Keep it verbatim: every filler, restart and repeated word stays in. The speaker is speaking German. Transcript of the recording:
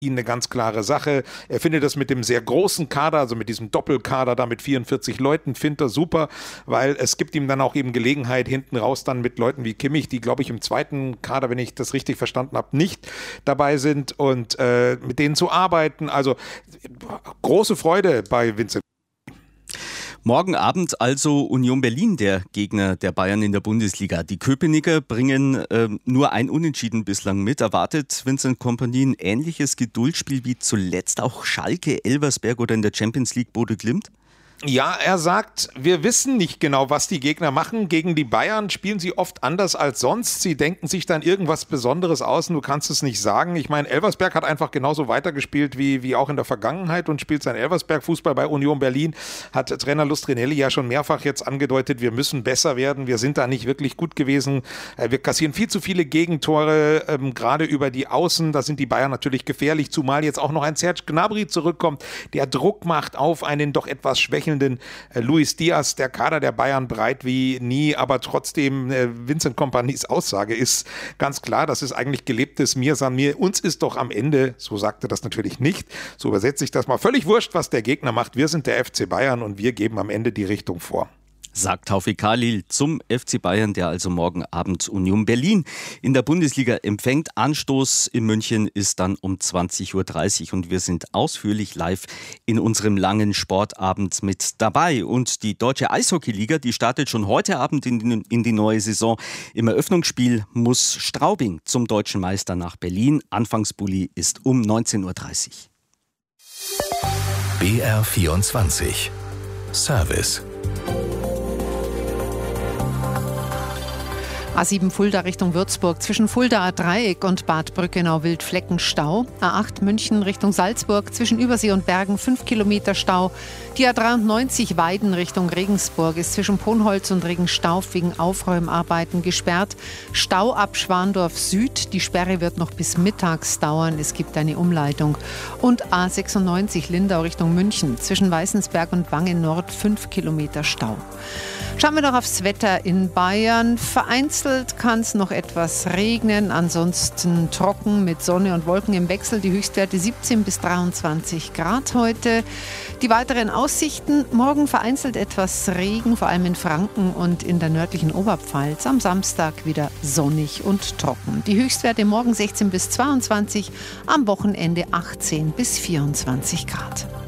eine ganz klare Sache. Er findet das mit dem sehr großen Kader, also mit diesem Doppelkader da mit vierundvierzig Leuten, findet er super, weil es gibt ihm dann auch eben Gelegenheit, hinten raus dann mit Leuten wie Kimmich, die, glaube ich, im zweiten Kader, wenn ich das richtig verstanden habe, nicht dabei sind und äh, mit denen zu arbeiten. Also große Freude bei Vincent. Morgen Abend also Union Berlin, der Gegner der Bayern in der Bundesliga. Die Köpenicker bringen äh, nur ein Unentschieden bislang mit. Erwartet Vincent Kompany ein ähnliches Geduldsspiel wie zuletzt auch Schalke, Elversberg oder in der Champions League Bodø Glimt? Ja, er sagt, wir wissen nicht genau, was die Gegner machen. Gegen die Bayern spielen sie oft anders als sonst. Sie denken sich dann irgendwas Besonderes aus und du kannst es nicht sagen. Ich meine, Elversberg hat einfach genauso weitergespielt wie, wie auch in der Vergangenheit und spielt sein Elversberg-Fußball bei Union Berlin. Hat Trainer Lustrinelli ja schon mehrfach jetzt angedeutet, wir müssen besser werden. Wir sind da nicht wirklich gut gewesen. Wir kassieren viel zu viele Gegentore, ähm, gerade über die Außen. Da sind die Bayern natürlich gefährlich, zumal jetzt auch noch ein Serge Gnabry zurückkommt, der Druck macht auf einen doch etwas schwächelnden Luis Diaz. Der Kader der Bayern breit wie nie, aber trotzdem äh, Vincent Kompanys Aussage ist ganz klar, das ist eigentlich gelebtes Mir san mir. Uns ist doch am Ende, so sagte das natürlich nicht, so übersetze ich das mal, völlig wurscht, was der Gegner macht. Wir sind der F C Bayern und wir geben am Ende die Richtung vor. Sagt Taufik Khalil zum F C Bayern, der also morgen Abend Union Berlin in der Bundesliga empfängt. Anstoß in München ist dann um zwanzig Uhr dreißig und wir sind ausführlich live in unserem langen Sportabend mit dabei. Und die Deutsche Eishockeyliga, die startet schon heute Abend in die, in die neue Saison. Im Eröffnungsspiel muss Straubing zum deutschen Meister nach Berlin. Anfangsbully ist um neunzehn Uhr dreißig. B R vierundzwanzig Service. A sieben Fulda Richtung Würzburg, zwischen Fuldaer Dreieck und Bad Brückenau-Wildflecken Stau. A acht München Richtung Salzburg, zwischen Übersee und Bergen fünf Kilometer Stau. Die A dreiundneunzig Weiden Richtung Regensburg ist zwischen Ponholz und Regenstauf wegen Aufräumarbeiten gesperrt. Stau ab Schwandorf Süd, die Sperre wird noch bis mittags dauern, es gibt eine Umleitung. Und A sechsundneunzig Lindau Richtung München, zwischen Weißensberg und Wangen Nord fünf Kilometer Stau. Schauen wir doch aufs Wetter in Bayern. Vereinzelt kann es noch etwas regnen, ansonsten trocken mit Sonne und Wolken im Wechsel. Die Höchstwerte siebzehn bis dreiundzwanzig Grad heute. Die weiteren Aussichten: morgen vereinzelt etwas Regen, vor allem in Franken und in der nördlichen Oberpfalz. Am Samstag wieder sonnig und trocken. Die Höchstwerte morgen sechzehn bis zweiundzwanzig, am Wochenende achtzehn bis vierundzwanzig Grad.